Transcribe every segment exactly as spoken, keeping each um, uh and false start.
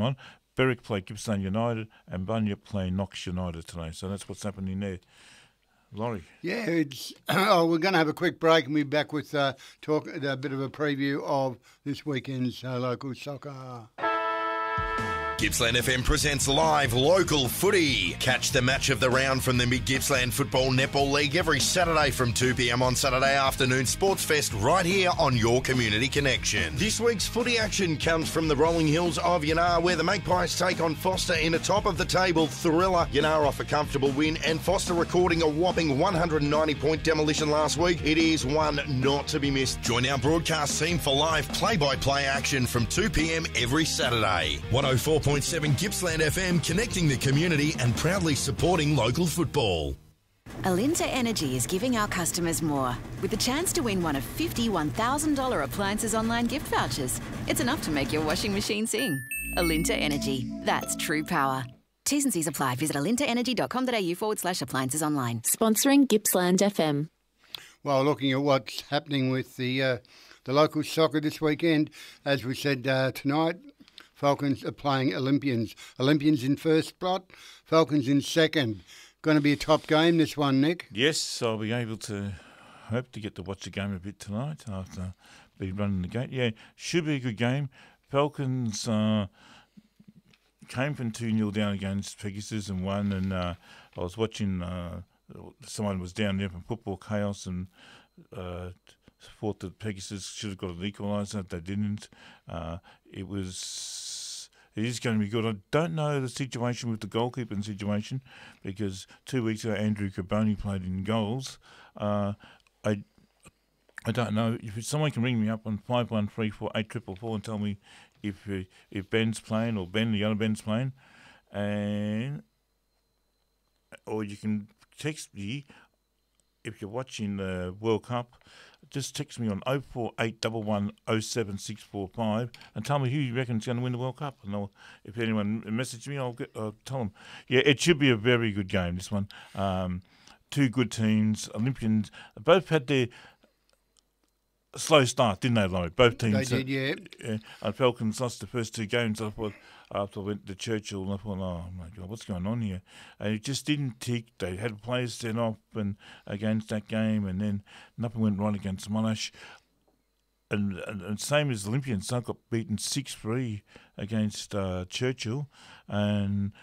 game on. Berwick play Gippsland United and Bunyip play Knox United today. So that's what's happening there. Laurie. Yeah, it's, oh, we're going to have a quick break and we'll be back with uh, talk a bit of a preview of this weekend's uh, local soccer. Gippsland F M presents live local footy. Catch the match of the round from the Mid-Gippsland Football Netball League every Saturday from two p.m. on Saturday afternoon Sports Fest right here on your Community Connection. This week's footy action comes from the rolling hills of Yanar, where the Magpies take on Foster in a top-of-the-table thriller. Yanar off a comfortable win, and Foster recording a whopping one hundred ninety point demolition last week. It is one not to be missed. Join our broadcast team for live play-by-play action from two p.m. every Saturday. one oh four point seven Gippsland F M, connecting the community and proudly supporting local football. Alinta Energy is giving our customers more, with the chance to win one of fifty one thousand dollars appliances online gift vouchers. It's enough to make your washing machine sing. Alinta Energy, that's true power. T's and C's apply. Visit alintaenergy.com.au forward slash appliances online. Sponsoring Gippsland F M. Well, looking at what's happening with the uh, the local soccer this weekend, as we said uh, tonight, Falcons are playing Olympians. Olympians in first spot, Falcons in second. Going to be a top game, this one, Nick. Yes, I'll be able to hope to get to watch the game a bit tonight after be running the gate. Yeah, should be a good game. Falcons uh, came from two nil down against Pegasus and won, and uh, I was watching, uh, someone was down there from Football Chaos and uh, thought that Pegasus should have got an equaliser. They didn't. Uh, it was... It is going to be good. I don't know the situation with the goalkeeping situation because two weeks ago Andrew Carboni played in goals. Uh, I I don't know. If someone can ring me up on five one three four eight four four four and tell me if uh, if Ben's playing or Ben, the other Ben's playing, and or you can text me if you're watching the World Cup. Just text me on oh four eight one one oh seven six four five and tell me who you reckon is going to win the World Cup. And I'll, if anyone message me, I'll, get, I'll tell them. Yeah, it should be a very good game, this one. Um, two good teams. Olympians both had their slow start, didn't they, Laurie? Both teams. They did, yeah. yeah. And Falcons lost the first two games. I thought, after I went to Churchill, and I thought, oh my God, what's going on here? And it just didn't tick. They had players sent off and against that game, and then nothing went right against Monash. And, and, and same as the Olympians, they got beaten six three against uh, Churchill. And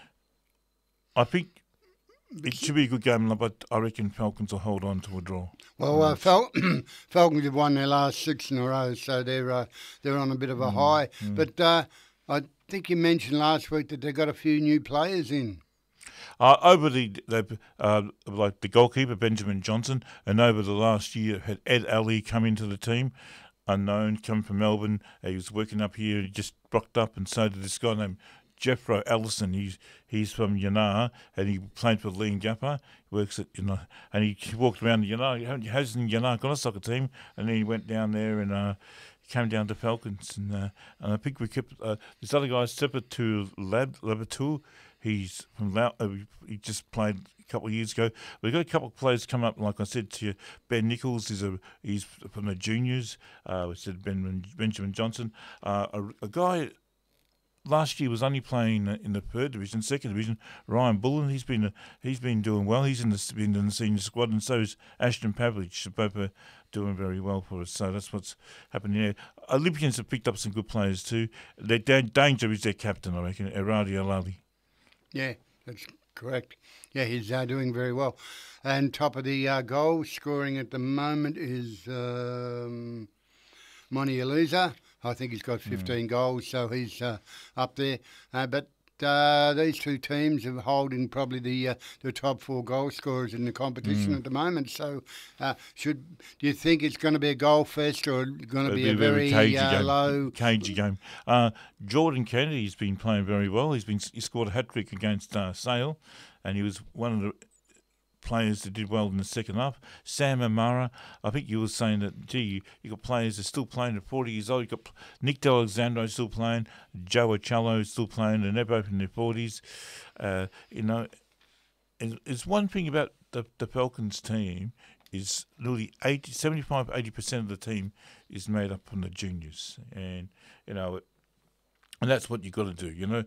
I think it should be a good game, but I reckon Falcons will hold on to a draw. Well, uh, Fal- Falcons have won their last six in a row, so they're uh, they're on a bit of a mm, high. Mm. But uh, I think you mentioned last week that they got a few new players in. Uh, over the, the uh, like the goalkeeper Benjamin Johnson, and over the last year had Ed Ali come into the team, unknown, come from Melbourne. He was working up here, he just rocked up, and so did this guy named Jeffro Allison. He's he's from Yanar, and he played for Lee Gappa. He works at you know, and he walked around Yanar. He has in Yanar got a soccer team, and then he went down there and. Uh, Came down to Falcons, and uh, and I think we kept uh, this other guy, Sepatu Lab Labatou. He's from Lau- uh, he just played a couple of years ago. We've got a couple of players come up, like I said to you. Ben Nichols is a he's from the juniors. Uh, we said Ben Benjamin Johnson, uh, a, a guy. Last year was only playing in the third division, second division. Ryan Bullen, he's been he's been doing well. He's in the been in the senior squad, and so is Ashton Pavlich. Both are doing very well for us. So that's what's happening there. Olympians have picked up some good players too. Their danger is their captain, I reckon, Eradi Alali. Yeah, that's correct. Yeah, he's uh, doing very well. And top of the uh, goal scoring at the moment is um, Moni Eliza. I think he's got fifteen mm. goals, so he's uh, up there. Uh, but uh, these two teams are holding probably the uh, the top four goal scorers in the competition mm. at the moment. So, uh, should do you think it's going to be a goal fest or going to be, be a very, very uh, game. low, cagey game? Uh, Jordan Kennedy's been playing very well. He's been he scored a hat trick against uh, Sale, and he was one of the players that did well in the second half. Sam Amara, I think you were saying that, gee, you, you got players that are still playing at forty years old. You got Nick D'Alexandro still playing, Joe Achallo still playing, and they're both in their forties. Uh, you know, and it's one thing about the, the Falcons team is nearly eighty, seventy-five, eighty percent of the team is made up from the juniors. And, you know, and that's what you got to do. You know,